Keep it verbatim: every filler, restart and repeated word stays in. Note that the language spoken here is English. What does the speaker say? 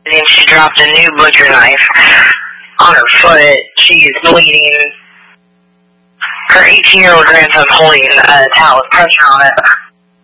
And then she dropped a new butcher knife on her foot. She's bleeding. Her eighteen-year-old grandson's holding a towel with pressure on it.